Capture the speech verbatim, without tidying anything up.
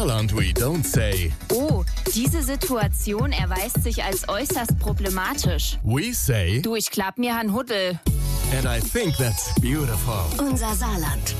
Saarland we don't say. Oh, diese Situation erweist sich als äußerst problematisch. We say, Du, ich klapp mir han Huddel. and I think that's beautiful. Unser Saarland.